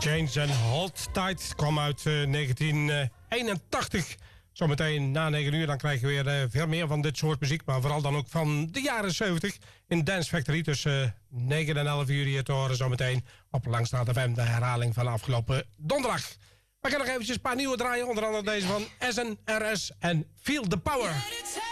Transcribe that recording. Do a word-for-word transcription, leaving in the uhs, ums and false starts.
Change and Hold Tight kwam uit uh, negentien eenentachtig. Zometeen na negen uur dan krijgen we weer uh, veel meer van dit soort muziek. Maar vooral dan ook van de jaren zeventig in Dance Factory. Tussen uh, negen en elf uur hier te horen zometeen op Langstraat F M. De herhaling van afgelopen donderdag. We gaan nog eventjes een paar nieuwe draaien. Onder andere deze van S N R S en Feel the Power.